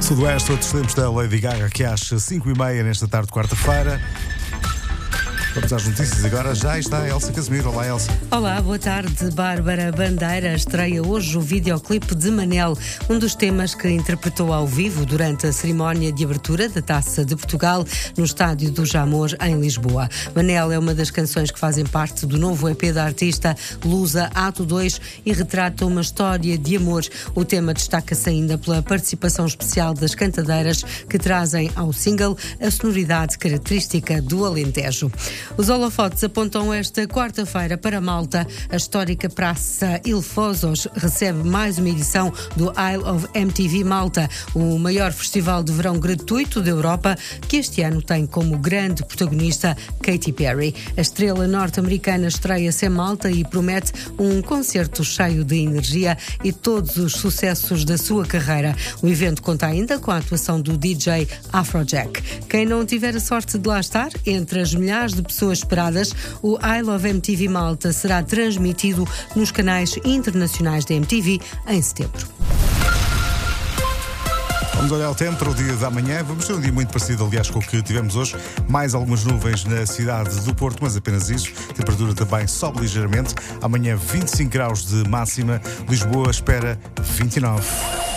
Sudoeste, outros tempos da Lady Gaga, aqui às 5h30 nesta tarde de quarta-feira. Vamos às notícias agora. Já está a Elsa Casimiro. Olá, Elsa. Olá, boa tarde. Bárbara Bandeira estreia hoje o videoclipe de Manel, um dos temas que interpretou ao vivo durante a cerimónia de abertura da Taça de Portugal no Estádio do Jamor, em Lisboa. Manel é uma das canções que fazem parte do novo EP da artista, Lusa Ato 2, e retrata uma história de amor. O tema destaca-se ainda pela participação especial das cantadeiras que trazem ao single a sonoridade característica do Alentejo. Os holofotes apontam esta quarta-feira para Malta. A histórica Praça Ilfosos recebe mais uma edição do Isle of MTV Malta, o maior festival de verão gratuito da Europa, que este ano tem como grande protagonista Katy Perry. A estrela norte-americana estreia-se em Malta e promete um concerto cheio de energia e todos os sucessos da sua carreira. O evento conta ainda com a atuação do DJ Afrojack. Quem não tiver a sorte de lá estar, entre as milhares de pessoas esperadas, o Isle of MTV Malta será transmitido nos canais internacionais da MTV em setembro. Vamos olhar o tempo para o dia de amanhã. Vamos ter um dia muito parecido, aliás, com o que tivemos hoje. Mais algumas nuvens na cidade do Porto, mas apenas isso. A temperatura também sobe ligeiramente. Amanhã 25 graus de máxima. Lisboa espera 29.